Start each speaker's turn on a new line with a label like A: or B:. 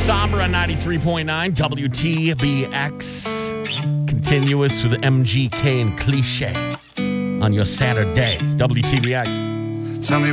A: Sabra 93.9 WTBX. Continuous with MGK and Cliche on your Saturday. WTBX.
B: Tell me